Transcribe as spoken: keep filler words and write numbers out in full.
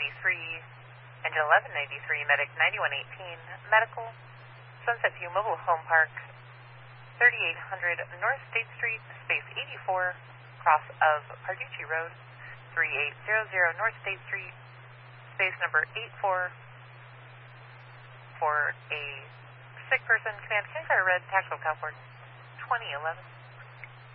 ninety-three, engine eleven ninety-three, medic ninety-one eighteen, medical, Sunset View Mobile Home Park, thirty-eight hundred North State Street, space eighty-four, cross of Parducci Road, thirty-eight hundred North State Street, space number eighty-four, for a sick person. Command, can I get a red tactical California twenty eleven?